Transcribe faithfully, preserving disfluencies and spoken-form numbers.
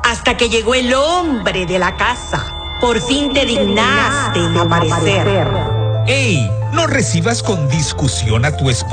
hasta que llegó el hombre de la casa. Por fin te dignaste en aparecer. ¡Ey! No recibas con discusión a tu esposa.